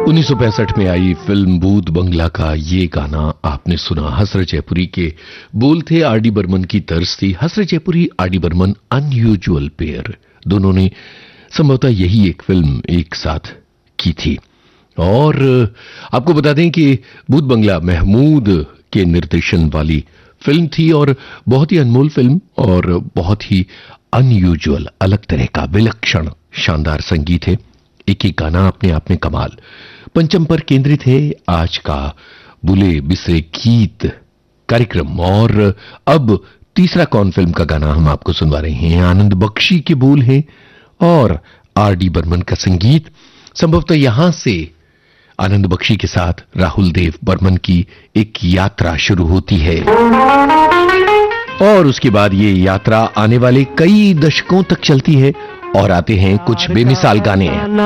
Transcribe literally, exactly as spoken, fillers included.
उन्नीस सौ पैंसठ में आई फिल्म भूत बंगला का ये गाना आपने सुना। हसरत जयपुरी के बोल थे, आर डी बर्मन की तर्ज थी। हसरत जयपुरी, R D Burman, unusual pair, दोनों ने संभवतः यही एक फिल्म एक साथ की थी। और आपको बता दें कि भूत बंगला महमूद के निर्देशन वाली फिल्म थी और बहुत ही अनमोल फिल्म और बहुत ही अनयूजुअल, अलग तरह का विलक्षण शानदार संगीत है। एक एक गाना अपने आप में कमाल। पंचम पर केंद्रित है आज का बुले बिसरे गीत कार्यक्रम। और अब तीसरा कौन फिल्म का गाना हम आपको सुनवा रहे हैं। आनंद बख्शी के बोल हैं और आर डी बर्मन का संगीत। संभवतः यहां से आनंद बख्शी के साथ राहुल देव बर्मन की एक यात्रा शुरू होती है और उसके बाद ये यात्रा आने वाले कई दशकों तक चलती है और आते हैं कुछ बेमिसाल गाने।